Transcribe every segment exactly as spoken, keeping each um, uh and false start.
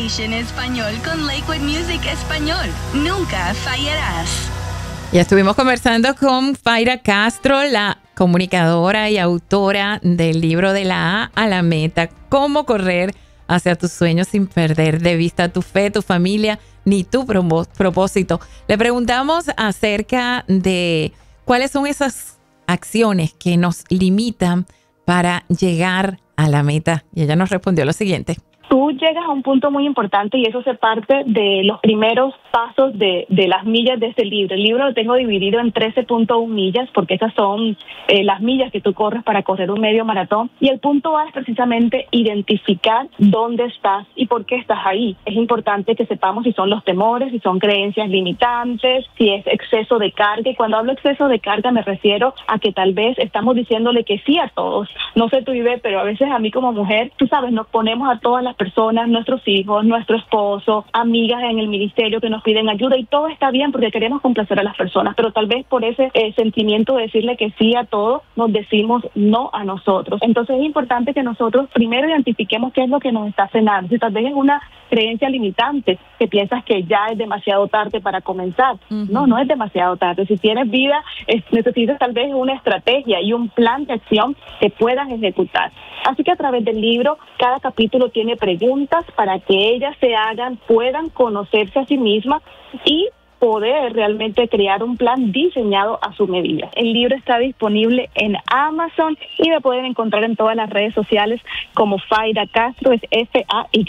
Motivation Español con Lakewood Music Español. Nunca fallarás. Ya estuvimos conversando con Faira Castro, la comunicadora y autora del libro De la A a la Meta, cómo correr hacia tus sueños sin perder de vista tu fe, tu familia, ni tu propósito. Le preguntamos acerca de cuáles son esas acciones que nos limitan para llegar a la meta. Y ella nos respondió lo siguiente. Tú llegas a un punto muy importante y eso se parte de los primeros pasos de, de las millas de este libro. El libro lo tengo dividido en trece punto uno millas porque esas son eh, las millas que tú corres para correr un medio maratón. Y el punto A es precisamente identificar dónde estás y por qué estás ahí. Es importante que sepamos si son los temores, si son creencias limitantes, si es exceso de carga. Y cuando hablo exceso de carga me refiero a que tal vez estamos diciéndole que sí a todos. No sé tú, Ivette, pero a veces a mí como mujer, tú sabes, nos ponemos a todas las personas, nuestros hijos, nuestro esposo, amigas en el ministerio que nos piden ayuda y todo está bien porque queremos complacer a las personas, pero tal vez por ese eh, sentimiento de decirle que sí a todo, nos decimos no a nosotros. Entonces es importante que nosotros primero identifiquemos qué es lo que nos está frenando. Si tal vez es una creencia limitante, que piensas que ya es demasiado tarde para comenzar. Uh-huh. No, no es demasiado tarde. Si tienes vida, es, necesitas tal vez una estrategia y un plan de acción que puedas ejecutar. Así que a través del libro, cada capítulo tiene preguntas para que ellas se hagan, puedan conocerse a sí mismas y poder realmente crear un plan diseñado a su medida. El libro está disponible en Amazon y me pueden encontrar en todas las redes sociales como Faira Castro, es F A Y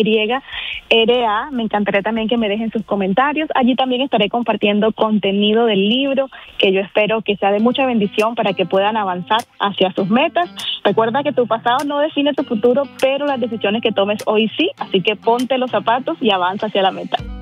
R A. Me encantaría también que me dejen sus comentarios. Allí también estaré compartiendo contenido del libro que yo espero que sea de mucha bendición para que puedan avanzar hacia sus metas. Recuerda que tu pasado no define tu futuro, pero las decisiones que tomes hoy sí, así que ponte los zapatos y avanza hacia la meta.